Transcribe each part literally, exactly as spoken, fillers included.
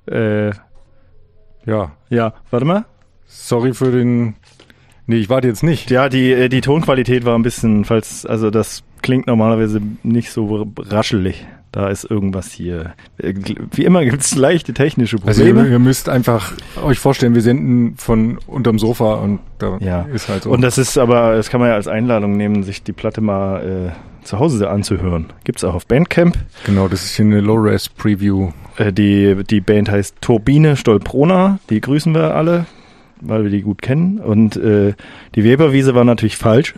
Äh, Ja. ja, warte mal. Sorry für den... Nee, ich warte jetzt nicht. Ja, die, die Tonqualität war ein bisschen, falls, also das klingt normalerweise nicht so raschelig. Da ist irgendwas hier. Wie immer gibt es leichte technische Also Probleme. ihr, ihr müsst einfach euch vorstellen, wir senden von unterm Sofa und da Ja. ist halt so. Und das ist aber, das kann man ja als Einladung nehmen, sich die Platte mal äh, zu Hause anzuhören. Gibt's auch auf Bandcamp. Genau, das ist hier eine Low-Res-Preview. Äh, die, die Band heißt Turbine Stolprona. Die grüßen wir alle, weil wir die gut kennen. Und äh, die Weberwiese war natürlich falsch.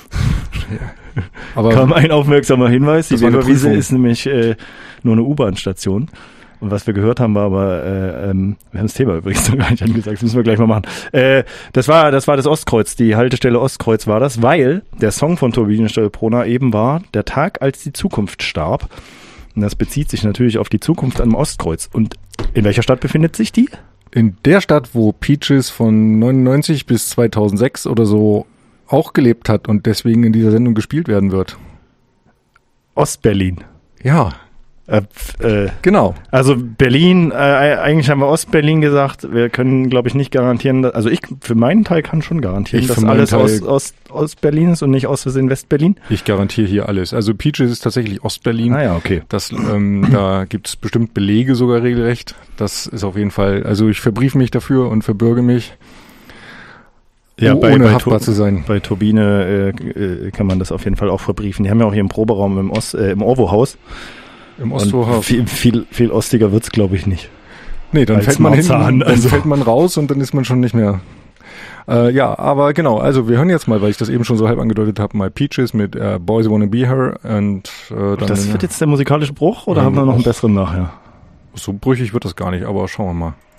Aber Kam ein aufmerksamer Hinweis. Die Das war eine Weberwiese Prüfung. ist nämlich äh, nur eine U-Bahn-Station. Und was wir gehört haben, war aber, äh, ähm, wir haben das Thema übrigens noch gar nicht angesagt, das müssen wir gleich mal machen. Äh, das war das war das Ostkreuz, die Haltestelle Ostkreuz war das, weil der Song von Turbine Stolprona eben war, der Tag, als die Zukunft starb. Und das bezieht sich natürlich auf die Zukunft am Ostkreuz. Und in welcher Stadt befindet sich die? in der Stadt, wo Peaches von neunundneunzig bis zweitausendsechs oder so auch gelebt hat und deswegen in dieser Sendung gespielt werden wird. Ostberlin. Ja, Äh, äh, genau. also Berlin, äh, eigentlich haben wir Ostberlin gesagt. Wir können, glaube ich, nicht garantieren, dass, also ich für meinen Teil kann schon garantieren, Ich dass für meinen alles Teil- aus, aus, aus Berlin ist und nicht aus Versehen Westberlin. Ich garantiere hier alles. Also Peaches ist tatsächlich Ostberlin. Ah ja, okay. Das, ähm, da gibt es bestimmt Belege sogar regelrecht. Das ist auf jeden Fall, also ich verbriefe mich dafür und verbürge mich, Ja, oh, bei, ohne bei, haftbar Tur- zu sein. bei Turbine äh, äh, kann man das auf jeden Fall auch verbriefen. Die haben ja auch hier im Proberaum im, Ost, äh, im Orwo-Haus. Im Und Ostvorhaus. viel, viel, viel ostiger wird's, glaube ich, nicht. Nee, dann als fällt man hin, Marzahn, dann also. fällt man raus und dann ist man schon nicht mehr. Äh, ja, aber genau, also wir hören jetzt mal, weil ich das eben schon so halb angedeutet habe, mal Peaches mit äh, Boys Wanna Be Her und äh, dann Das wird jetzt der musikalische Bruch oder Ja, haben wir noch einen auch. besseren nachher? so brüchig wird das gar nicht, aber schauen wir mal.